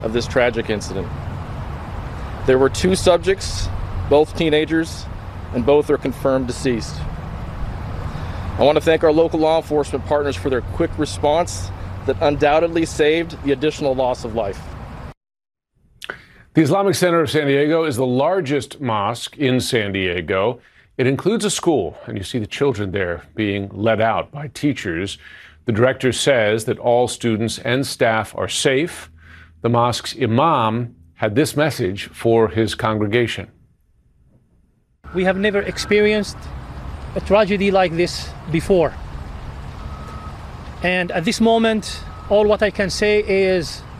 of this tragic incident. There were 2 subjects, both teenagers, and both are confirmed deceased. I want to thank our local law enforcement partners for their quick response that undoubtedly saved the additional loss of life. The Islamic Center of San Diego is the largest mosque in San Diego. It includes a school, and you see the children there being led out by teachers. The director says that all students and staff are safe. The mosque's imam had this message for his congregation. We have never experienced a tragedy like this before. And at this moment, all what I can say is